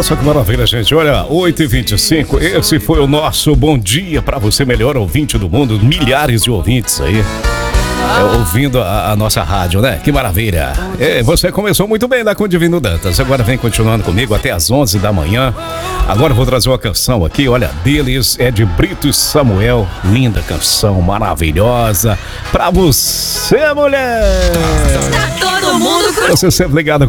Olha só que maravilha, gente. Olha, 8h25, esse foi o nosso bom dia pra você, melhor ouvinte do mundo. Milhares de ouvintes aí. Ouvindo a nossa rádio, né? Que maravilha. Você começou muito bem lá com o Divino Dantas. Agora vem continuando comigo até às 11 da manhã. Agora eu vou trazer uma canção aqui, olha, deles é de Brito e Samuel. Linda canção, maravilhosa. Pra você, mulher. Tá todo mundo Você sempre ligado